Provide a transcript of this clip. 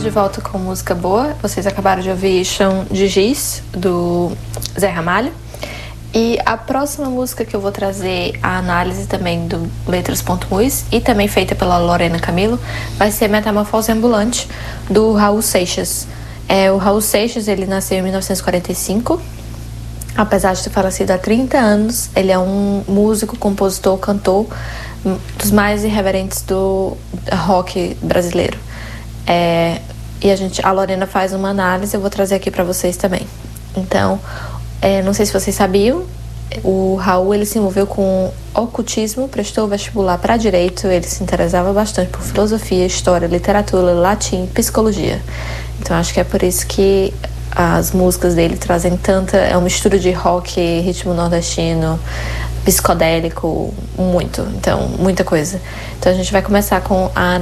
de volta com música boa. Vocês acabaram de ouvir Chão de Giz, do Zé Ramalho. E a próxima música que eu vou trazer a análise também do Letras.mus e também feita pela Lorena Camilo vai ser Metamorfose Ambulante, do Raul Seixas. O Raul Seixas, ele nasceu em 1945. Apesar de ter falecido há 30 anos, ele é um músico, compositor, cantor dos mais irreverentes do rock brasileiro. E a Lorena faz uma análise, eu vou trazer aqui para vocês também. Então, não sei se vocês sabiam, o Raul ele se envolveu com ocultismo, prestou vestibular para direito, ele se interessava bastante por filosofia, história, literatura, latim, psicologia. Então acho que é por isso que as músicas dele trazem é uma mistura de rock, ritmo nordestino, psicodélico, muita coisa. Então a gente vai começar com a